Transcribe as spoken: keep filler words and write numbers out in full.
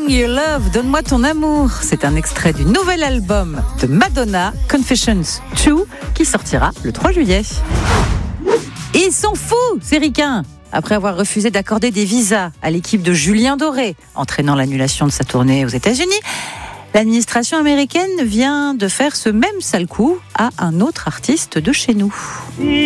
Me Your Love, donne-moi ton amour. C'est un extrait du nouvel album de Madonna, Confessions deux, qui sortira le trois juillet. Ils sont fous, ces ricains. Après avoir refusé d'accorder des visas à l'équipe de Julien Doré, entraînant l'annulation de sa tournée aux États-Unis, l'administration américaine vient de faire ce même sale coup à un autre artiste de chez nous.